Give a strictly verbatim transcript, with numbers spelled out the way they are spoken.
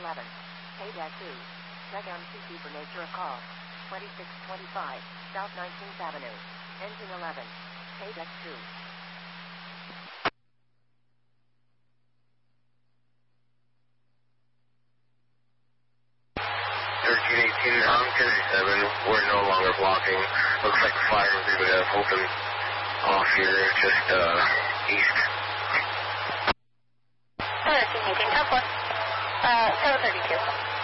eleven. Payback two. Check M C C for nature of call. twenty-six twenty-five. South nineteenth Avenue. Engine eleven. Payback two. thirteen eighteen on fifty-seven. We're no longer blocking. Looks like the fire was able to open off here just uh, east. thirteen eighteen, ten four. Uh, seven thirty-two.